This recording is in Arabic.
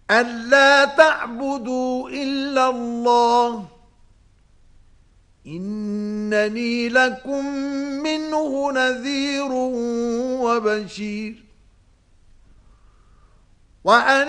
ألا تعبدوا إلا الله إنني لكم منه نذير وبشير وأن